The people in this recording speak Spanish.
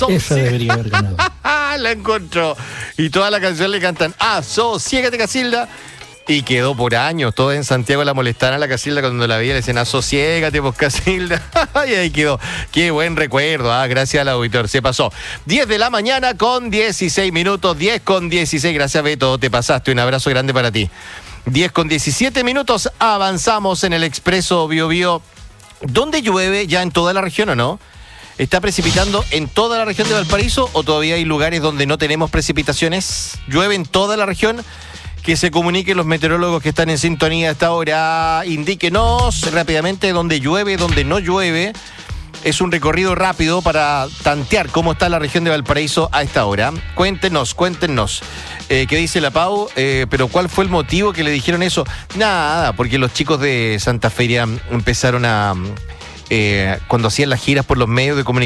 Esa debería haber ganado. La encontró. Y toda la canción le cantan asociégate, Casilda. Y quedó por años. Todos en Santiago la molestaban a la Casilda cuando la veía. Le decían asociégate, pues Casilda. Y ahí quedó. Qué buen recuerdo. Gracias al auditor. Se pasó. 10 de la mañana con 16 minutos. 10 con 16. Gracias, Beto. Te pasaste. Un abrazo grande para ti. 10 con 17 minutos. Avanzamos en el Expreso Biobío. ¿Dónde llueve? ¿Ya en toda la región o no? ¿Está precipitando en toda la región de Valparaíso o todavía hay lugares donde no tenemos precipitaciones? ¿Llueve en toda la región? Que se comuniquen los meteorólogos que están en sintonía a esta hora. Indíquenos rápidamente dónde llueve, dónde no llueve. Es un recorrido rápido para tantear cómo está la región de Valparaíso a esta hora. Cuéntenos. ¿Qué dice la Pau? ¿Pero cuál fue el motivo que le dijeron eso? Nada, porque los chicos de Santa Feria empezaron a... cuando hacían las giras por los medios de comunicación,